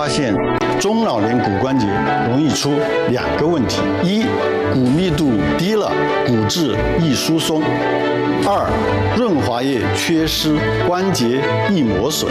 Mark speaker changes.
Speaker 1: 发现中老年骨关节容易出2个问题：一，骨密度低了，骨质易疏松；二，润滑液缺失，关节易磨损。